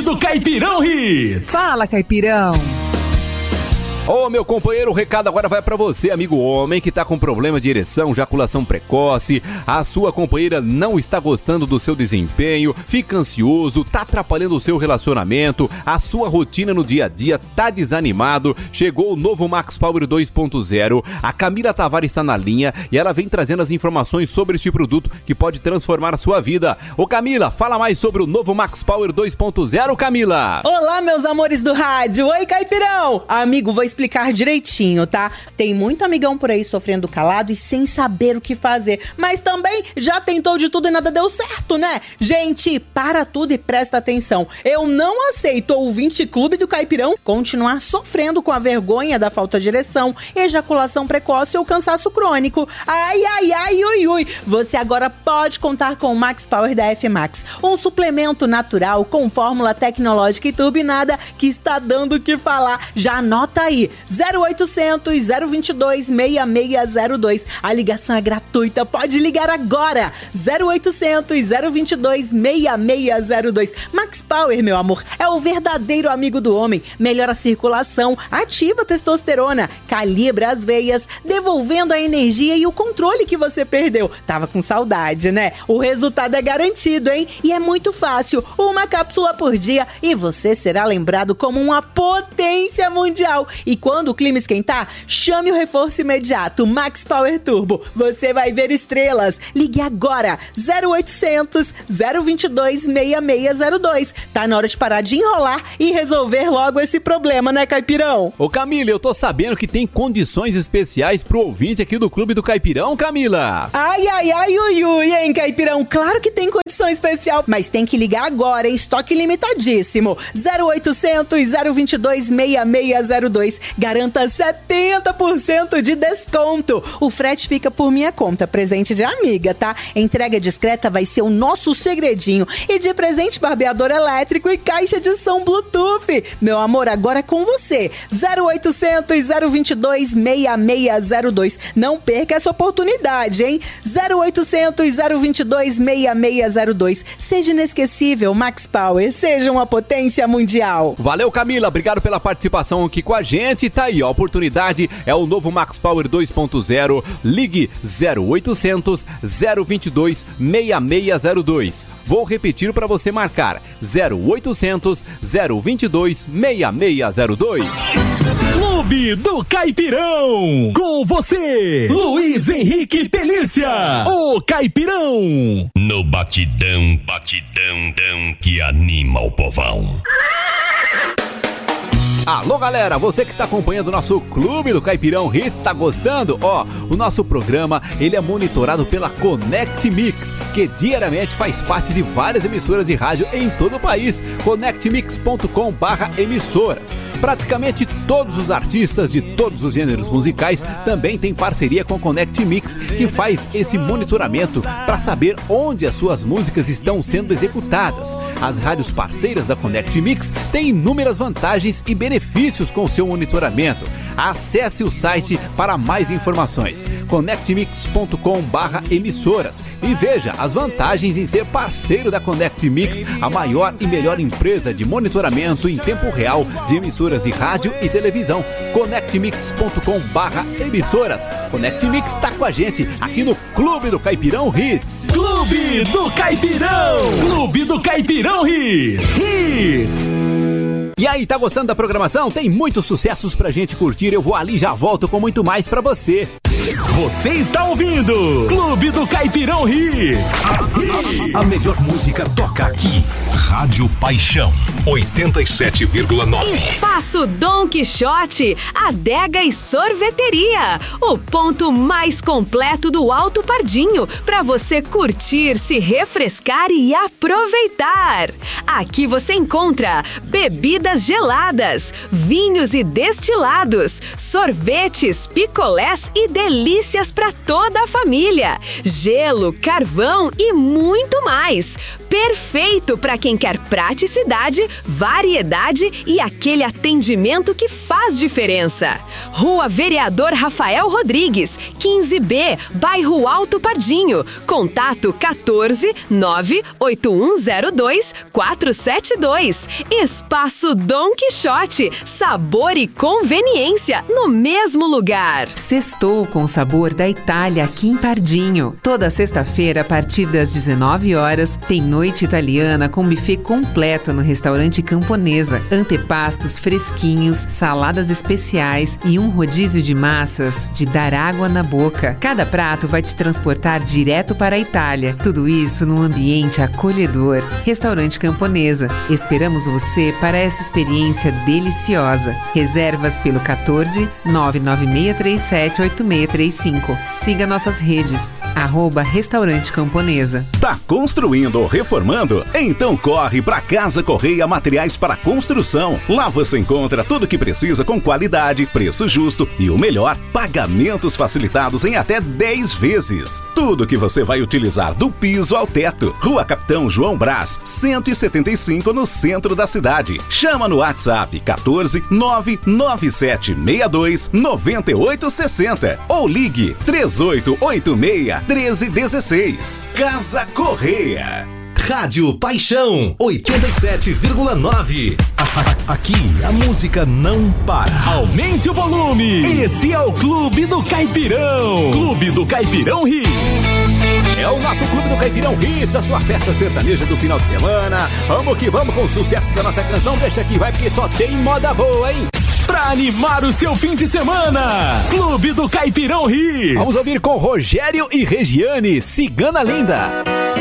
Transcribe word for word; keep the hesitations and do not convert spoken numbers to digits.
do Caipirão Hits. Fala, Caipirão. Ô, meu companheiro, o recado agora vai pra você, amigo homem, que tá com problema de ereção, ejaculação precoce, a sua companheira não está gostando do seu desempenho, fica ansioso, tá atrapalhando o seu relacionamento, a sua rotina no dia a dia tá desanimado. Chegou o novo Max Power dois ponto zero, a Camila Tavares está na linha e ela vem trazendo as informações sobre este produto que pode transformar a sua vida. Ô, Camila, fala mais sobre o novo Max Power dois ponto zero, Camila. Olá, meus amores do rádio. Oi, Caipirão. Amigo, vou explicar direitinho, tá? Tem muito amigão por aí sofrendo calado e sem saber o que fazer, mas também já tentou de tudo e nada deu certo, né? Gente, para tudo e presta atenção. Eu não aceito ouvinte clube do Caipirão continuar sofrendo com a vergonha da falta de ereção, ejaculação precoce ou cansaço crônico. Ai, ai, ai, ui, ui. Você agora pode contar com o Max Power da F-Max, um suplemento natural com fórmula tecnológica e turbinada que está dando o que falar. Já anota aí, zero oitocentos, zero vinte e dois, seis seis zero dois. A ligação é gratuita, pode ligar agora. zero oitocentos, zero vinte e dois, seis seis zero dois. Max Power, meu amor, é o verdadeiro amigo do homem. Melhora a circulação, ativa a testosterona, calibra as veias, devolvendo a energia e o controle que você perdeu. Tava com saudade, né? O resultado é garantido, hein? E é muito fácil. Uma cápsula por dia e você será lembrado como uma potência mundial. E quando o clima esquentar, chame o reforço imediato, Max Power Turbo. Você vai ver estrelas. Ligue agora, zero oitocentos, zero vinte e dois, seis seis zero dois. Tá na hora de parar de enrolar e resolver logo esse problema, né, Caipirão? Ô, Camila, eu tô sabendo que tem condições especiais pro ouvinte aqui do Clube do Caipirão, Camila. Ai, ai, ai, ui, ui, hein, Caipirão? Claro que tem condição especial, mas tem que ligar agora, em estoque limitadíssimo. zero oitocentos, zero vinte e dois, seis seis zero dois. Garanta setenta por cento de desconto. O frete fica por minha conta, presente de amiga, tá? Entrega discreta vai ser o nosso segredinho. E de presente, barbeador elétrico e caixa de som Bluetooth. Meu amor, agora é com você. zero oitocentos, zero vinte e dois, seis seis zero dois. Não perca essa oportunidade, hein? zero oitocentos, zero vinte e dois, seis seis zero dois. Seja inesquecível, Max Power. Seja uma potência mundial. Valeu, Camila. Obrigado pela participação aqui com a gente. Tá aí, ó, a oportunidade é o novo Max Power dois ponto zero. Ligue zero oitocentos, zero vinte e dois, seis seis zero dois. Vou repetir para você marcar zero oitocentos, zero vinte e dois, seis seis zero dois. Clube do Caipirão. Com você, Luiz Henrique Pelícia, o Caipirão. No batidão, batidão, dão que anima o povão. Alô, galera, você que está acompanhando o nosso Clube do Caipirão Hits, tá gostando? Ó, o nosso programa, ele é monitorado pela Connect Mix, que diariamente faz parte de várias emissoras de rádio em todo o país. conect mix ponto com barra emissoras. Praticamente todos os artistas de todos os gêneros musicais também têm parceria com a Connect Mix, que faz esse monitoramento para saber onde as suas músicas estão sendo executadas. As rádios parceiras da Connect Mix têm inúmeras vantagens e benefícios com o seu monitoramento. Acesse o site para mais informações, conect mix ponto com barra emissoras, e veja as vantagens em ser parceiro da Connect Mix, a maior e melhor empresa de monitoramento em tempo real de emissoras de rádio e televisão. conect mix ponto com barra emissoras. Connect Mix está com a gente aqui no Clube do Caipirão Hits. Clube do Caipirão. Clube do Caipirão Hits. Hits. E aí, tá gostando da programação? Tem muitos sucessos pra gente curtir. Eu vou ali e já volto com muito mais pra você. Você está ouvindo Clube do Caipirão Hits. A melhor música toca aqui. Rádio Paixão oitenta e sete vírgula nove. Espaço Dom Quixote, adega e sorveteria. O ponto mais completo do Alto Pardinho para você curtir, se refrescar e aproveitar. Aqui você encontra bebidas geladas, vinhos e destilados, sorvetes, picolés e delícias para toda a família, gelo, carvão e muito mais. Perfeito para quem quer praticidade, variedade e aquele atendimento que faz diferença. Rua Vereador Rafael Rodrigues, quinze B, bairro Alto Pardinho. Contato quatorze, nove oito um zero dois, quatro sete dois. Espaço Dom Quixote, sabor e conveniência no mesmo lugar. Sextou com o sabor da Itália aqui em Pardinho. Toda sexta-feira, a partir das dezenove horas, tem noite italiana com buffet completo no restaurante Camponesa. Antepastos fresquinhos, saladas especiais e um rodízio de massas de dar água na boca. Cada prato vai te transportar direto para a Itália. Tudo isso num ambiente acolhedor. Restaurante Camponesa. Esperamos você para essa experiência deliciosa. Reservas pelo quatorze, nove nove seis três sete, oito seis três cinco. Siga nossas redes, arroba Restaurante Camponesa. Tá construindo ou reformando? Então corre pra Casa Correia Materiais para Construção. Lá você encontra tudo o que precisa com qualidade, preço justo e o melhor, pagamentos facilitados em até dez vezes. Tudo que você vai utilizar do piso ao teto. Rua Capitão João Brás, cento e setenta e cinco, no centro da cidade. Chama no WhatsApp quatorze, nove nove sete seis dois, nove oito seis zero ou ligue três oito oito seis, um três um seis. Casa Correia. Rádio Paixão oitenta e sete vírgula nove. Aqui a música não para. Aumente o volume. Esse é o Clube do Caipirão. Clube do Caipirão Hits. É o nosso Clube do Caipirão Hits, a sua festa sertaneja do final de semana. Vamos que vamos com o sucesso da nossa canção. Deixa que vai, porque só tem moda boa, hein? Pra animar o seu fim de semana, Clube do Caipirão Hits. Vamos ouvir com Rogério e Regiane, Cigana Linda.